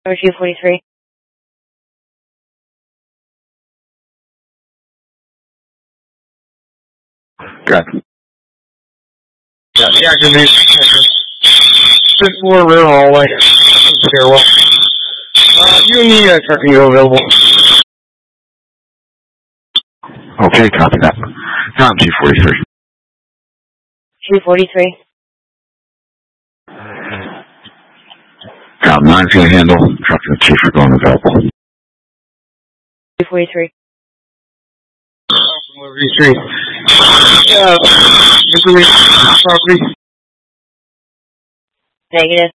Or 243. Got it. Yeah, deactivate. Just more rear hallway. Stairwell. You and the trucking go available. Okay, copy that. Tom, 243. 243. Tom, 9's going to handle. Truck and the chief are going available. 243. Street. Information property. Negative.